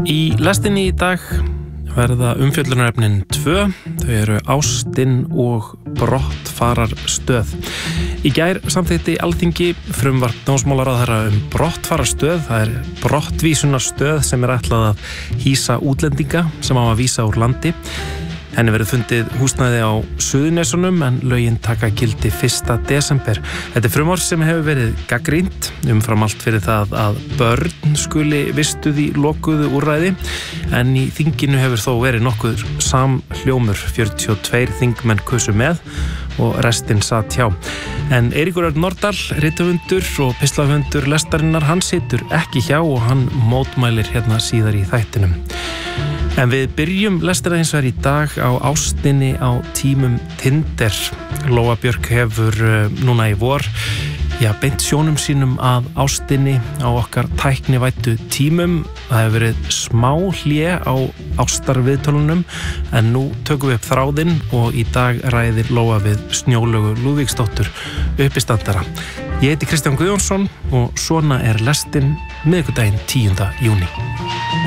Í lestinni í dag verða umfjöllunarefnin 2. Þau eru ástin og brottfararstöð. Í gær samþykkti Alþingi frumvarp dómsmálaráðherra brottfararstöð. Það er brottvísunarstöð sem er ætlað að hýsa útlendinga sem á að vísa úr landi. Henni verður fundið húsnæði á Suðurnesunum en lögin taka gildi 1. desember. Þetta er frumvarp sem hefur verið gagnrýnt umfram allt fyrir það að börn skuli vistuð í lokuðu úrræði en í þinginu hefur þó verið nokkuð samhljómur. 42 þingmenn kusu með og restin satt hjá. En Eiríkur Örn Norðdahl, rithöfundur og pislahöfundur lestarinnar, hann situr ekki hjá og hann mótmælir hérna síðar í þættinum. En við byrjum lestina hins vegar í dag á ástinni á tímum Tinder. Lóa Björk hefur núna í vor beint sjónum sínum að ástinni á okkar tæknivæddu tímum. Það hefur verið smá hlé á ástarviðtölunum en nú tökum við upp þráðinn og í dag ræðir Lóa við Snjólaugu Lúðvíksdóttur uppistandara. Ég heiti Kristján Guðjónsson og svona er lestin miðvikudaginn 10. júní.